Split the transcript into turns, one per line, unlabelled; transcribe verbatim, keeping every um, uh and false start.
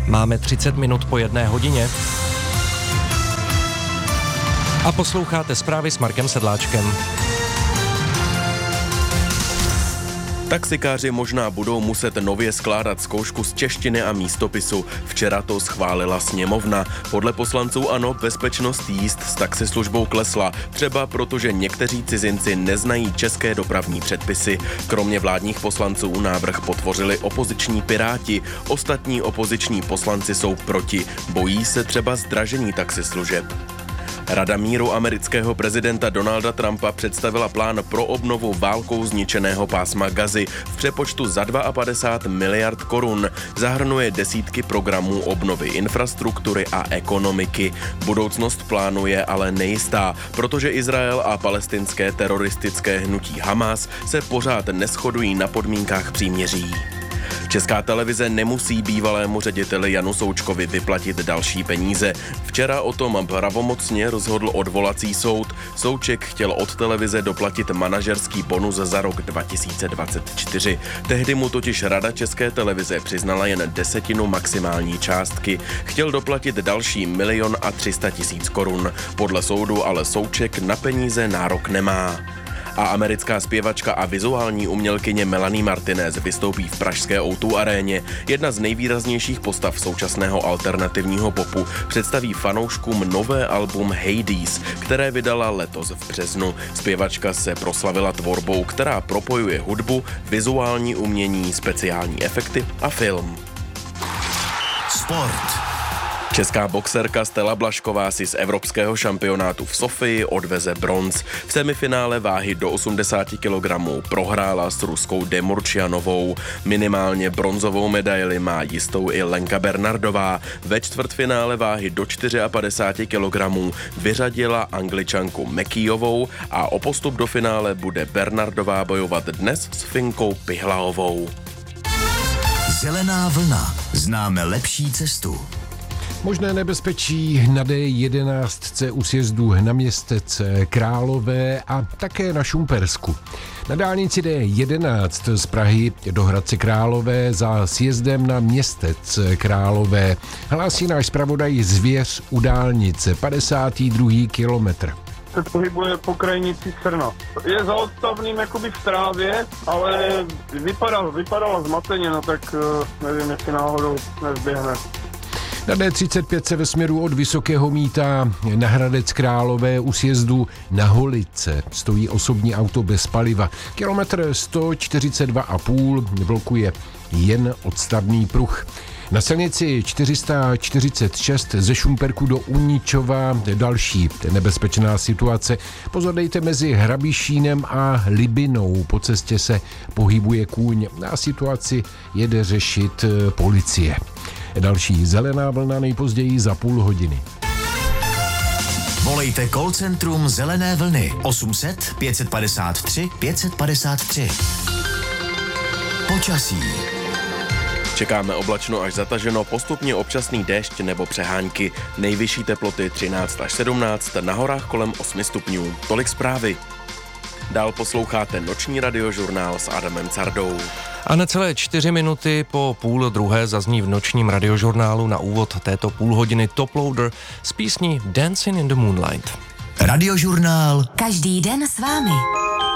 Máme třicet minut po jedné hodině. A posloucháte zprávy s Markem Sedláčkem.
Taxikáři možná budou muset nově skládat zkoušku z češtiny a místopisu. Včera to schválila sněmovna. Podle poslanců ANO bezpečnost jízd s taxislužbou klesla, třeba protože někteří cizinci neznají české dopravní předpisy. Kromě vládních poslanců návrh podpořili opoziční Piráti. Ostatní opoziční poslanci jsou proti. Bojí se třeba zdražení taxislužeb. Rada míru amerického prezidenta Donalda Trumpa představila plán pro obnovu válkou zničeného pásma Gazy v přepočtu za padesát dva miliard korun. Zahrnuje desítky programů obnovy infrastruktury a ekonomiky. Budoucnost plánu je ale nejistá, protože Izrael a palestinské teroristické hnutí Hamas se pořád neshodují na podmínkách příměří. Česká televize nemusí bývalému řediteli Janu Součkovi vyplatit další peníze. Včera o tom pravomocně rozhodl odvolací soud. Souček chtěl od televize doplatit manažerský bonus za rok dva tisíce dvacet čtyři. Tehdy mu totiž Rada České televize přiznala jen desetinu maximální částky. Chtěl doplatit další milion a tři sta tisíc korun. Podle soudu ale Souček na peníze nárok nemá. A americká zpěvačka a vizuální umělkyně Melanie Martinez vystoupí v pražské ó dva aréně. Jedna z nejvýraznějších postav současného alternativního popu představí fanouškům nové album Hades, které vydala letos v březnu. Zpěvačka se proslavila tvorbou, která propojuje hudbu, vizuální umění, speciální efekty a film.
Sport.
Česká boxerka Stella Blažková si z evropského šampionátu v Sofii odveze bronz. V semifinále váhy do osmdesáti kilogramů prohrála s ruskou Demurčianovou. Minimálně bronzovou medaili má jistou i Lenka Bernardová. Ve čtvrtfinále váhy do padesát čtyři kilogramů vyřadila Angličanku Mekijovou a o postup do finále bude Bernardová bojovat dnes s Finkou Pihlaovou.
Zelená vlna. Známe lepší cestu.
Možné nebezpečí na D jedenáct u sjezdu na Městec Králové a také na Šumpersku. Na dálnici D jedenáct z Prahy do Hradce Králové za sjezdem na Městec Králové hlásí náš zpravodaj Zvěř u dálnice, padesátý druhý kilometr.
Se pohybuje po krajnici Crna. Je za odstavným jakoby v trávě, ale vypadala, vypadala zmateně, no tak nevím, jestli náhodou nezběhne.
Na D třicet pět se ve směru od Vysokého Mýta na Hradec Králové u sjezdu na Holice stojí osobní auto bez paliva. Kilometr sto čtyřicet dva a půl blokuje jen odstavný pruh. Na silnici čtyři sta čtyřicet šest ze Šumperku do Uničova další nebezpečná situace. Pozor dejte mezi Hrabišínem a Libinou. Po cestě se pohybuje kůň a situaci jede řešit policie. Další zelená vlna nejpozději za půl hodiny.
Volejte call centrum Zelené vlny osm set pět padesát tři pět padesát tři. Počasí.
Čekáme oblačno až zataženo, postupně občasný déšť nebo přehánky. Nejvyšší teploty třináct až sedmnáct, na horách kolem osmi stupňů. Tolik zprávy. Dál posloucháte noční radiožurnál s Adamem Cardou.
A necelé čtyři minuty po půl druhé zazní v nočním radiožurnálu na úvod této půlhodiny Top Loader s písní Dancing in the Moonlight.
Radiožurnál.
Každý den s vámi.